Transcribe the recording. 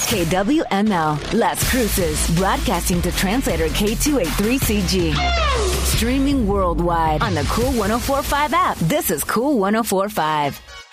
KWML, Las Cruces, broadcasting to translator K283CG. Streaming worldwide on the Cool 104.5 app. This is Cool 104.5.